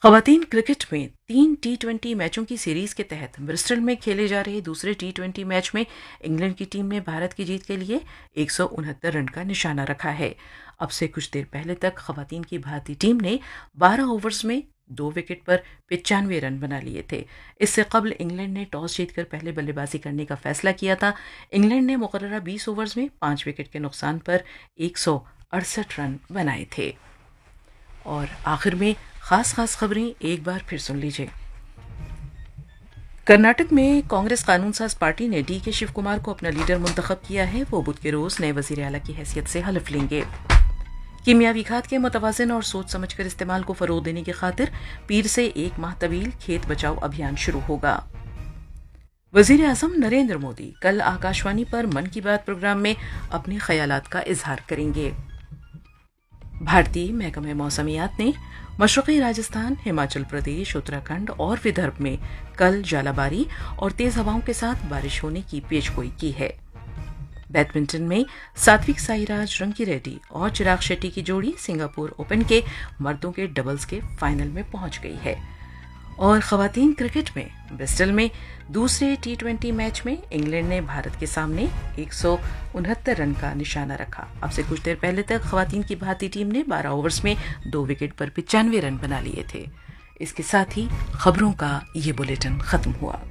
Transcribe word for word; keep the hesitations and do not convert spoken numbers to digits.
خواتین کرکٹ میں تین ٹی ٹوینٹی میچوں کی سیریز کے تحت برسٹل میں کھیلے جا رہے دوسرے ٹی ٹوینٹی میچ میں انگلینڈ کی ٹیم نے بھارت کی جیت کے لیے ایک سو انہتر رن کا نشانہ رکھا ہے۔ اب سے کچھ دیر پہلے تک خواتین کی بھارتی ٹیم نے بارہ اوورز میں دو وکٹ پر پچانوے رن بنا لیے تھے۔ اس سے قبل انگلینڈ نے ٹاس جیت کر پہلے بلے بازی کرنے کا فیصلہ کیا تھا۔ انگلینڈ نے مقررہ بیس اوورز میں پانچ وکٹ کے نقصان پر ایک سو اڑسٹھ رن بنائے تھے۔ اور آخر میں خاص خاص خبریں ایک بار پھر سن لیجیے۔ کرناٹک میں کانگریس قانون ساز پارٹی نے ڈی کے شیو کمار کو اپنا لیڈر منتخب کیا ہے۔ وہ بدھ کے روز نئے وزیر اعلیٰ کی حیثیت سے حلف لیں گے۔ کیمیاوی کھاد کے متوازن اور سوچ سمجھ کر استعمال کو فروغ دینے کی خاطر پیر سے ایک ماہ طویل کھیت بچاؤ ابھیان شروع ہوگا۔ وزیر اعظم نریندر مودی کل آکاشوانی پر من کی بات پروگرام میں اپنے خیالات کا اظہار کریں گے۔ بھارتی محکمہ موسمیات نے مشرقی راجستھان، ہماچل پردیش، اتراکھنڈ اور ودربھ میں کل ژالہ باری اور تیز ہواؤں کے ساتھ بارش ہونے کی پیش گوئی کی ہے۔ بیڈمنٹن میں ساتوک سائی راج رنکی ریڈی اور چراغ شیٹی کی جوڑی سنگاپور اوپن کے مردوں کے ڈبلز کے فائنل میں پہنچ گئی ہے۔ اور خواتین کرکٹ میں برسٹل میں دوسرے ٹی ٹوینٹی میچ میں انگلینڈ نے بھارت کے سامنے ایک سو انہتر رن کا نشانہ رکھا۔ اب سے کچھ دیر پہلے تک خواتین کی بھارتی ٹیم نے بارہ اوورز میں دو وکٹ پر پچانوے رن بنا لیے تھے۔ اس کے ساتھ ہی خبروں کا یہ بلیٹن ختم ہوا۔